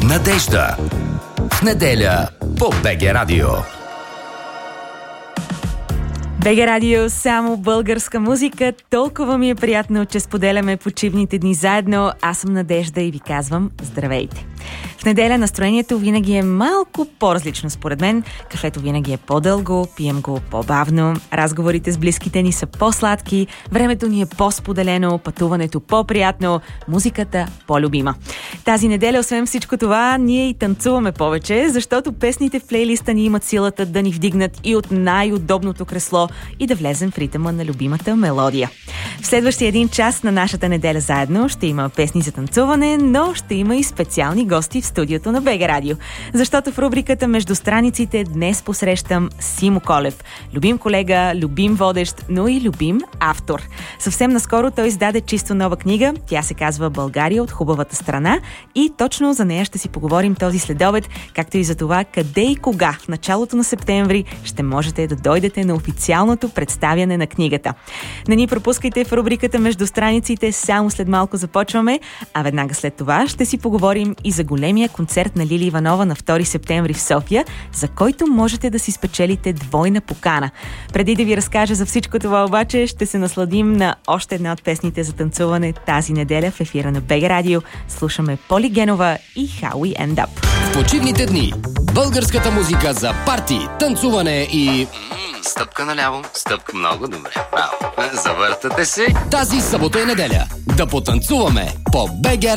Надежда. В неделя по БГ Радио. БГ Радио, само българска музика. Толкова ми е приятно, че споделяме почивните дни заедно. Аз съм Надежда и ви казвам здравейте. В неделя настроението винаги е малко по-различно според мен. Кафето винаги е по-дълго, пием го по-бавно, разговорите с близките ни са по-сладки, времето ни е по-споделено, пътуването по-приятно, музиката по-любима. Тази неделя, освен всичко това, ние и танцуваме повече, защото песните в плейлиста ни имат силата да ни вдигнат и от най-удобното кресло и да влезем в ритъма на любимата мелодия. В следващия един час на нашата неделя заедно ще има песни за танцуване, но ще има и специални гости в студиото на БГ Радио. Защото в рубриката Между страниците днес посрещам Симо Колев. Любим колега, любим водещ, но и любим автор. Съвсем наскоро той издаде чисто нова книга. Тя се казва България от хубавата страна и точно за нея ще си поговорим този следобед, както и за това къде и кога в началото на септември ще можете да дойдете на официалното представяне на книгата. Не ни пропускайте в рубриката Между страниците, само след малко започваме, а веднага след това ще си поговорим и за големия концерт на Лили Иванова на 2 септември в София, за който можете да си спечелите двойна покана. Преди да ви разкажа за всичко това обаче, ще се насладим на още една от песните за танцуване тази неделя в ефира на БГ Радио. Слушаме Поли Генова и How We End Up. В почивните дни българската музика за парти, танцуване и... Стъпка наляво, стъпка много добре. Браво. Завъртате се. Тази събота и неделя да потанцуваме по БГ